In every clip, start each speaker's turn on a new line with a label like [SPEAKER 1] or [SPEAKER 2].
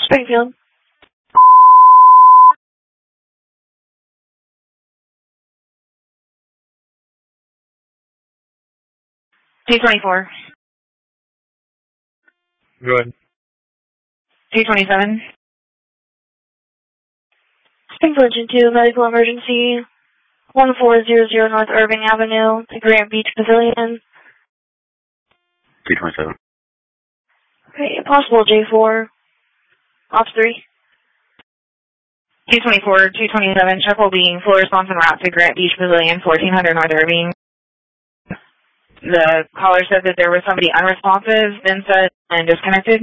[SPEAKER 1] Springfield. 224.
[SPEAKER 2] Go ahead.
[SPEAKER 1] 227. Springfield Engine 2, medical emergency. 1400 North Irving Avenue, the Grant Beach Pavilion.
[SPEAKER 3] 227.
[SPEAKER 1] Okay, possible J4. Ops 3. 224, 227, shuttle being full response en route to Grant Beach Pavilion, 1400 North Irving. The caller said that there was somebody unresponsive, then said and disconnected.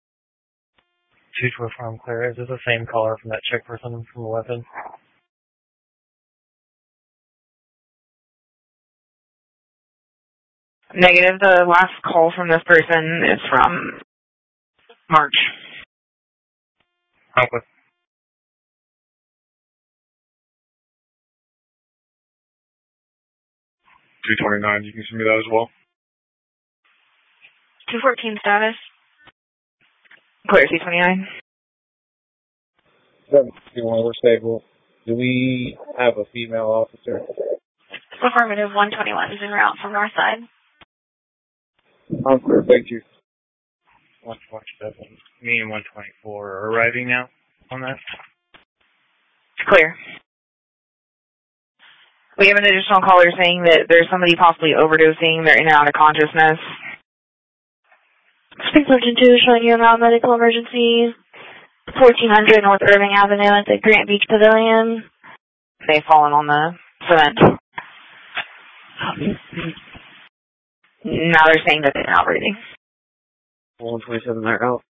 [SPEAKER 2] 224, I'm clear. Is this the same caller from that chick person from the weapon?
[SPEAKER 1] Negative. The last call from this person is from March.
[SPEAKER 2] Okay.
[SPEAKER 4] $229, you can send me that as well.
[SPEAKER 1] 214 status. Clear C29.
[SPEAKER 5] 751, we're stable. Do we have a female officer?
[SPEAKER 1] Affirmative. 121 is en route from north side.
[SPEAKER 5] I'm clear, thank you.
[SPEAKER 2] 127. Me and 124 are arriving now on that.
[SPEAKER 1] Clear. We have an additional caller saying that there's somebody possibly overdosing. They're in and out of consciousness. Springfield Engine 2 showing you a medical emergency. 1400 North Irving Avenue at the Grant Beach Pavilion. They've fallen on the cement. Now they're saying that they're not breathing.
[SPEAKER 3] 127, they're out.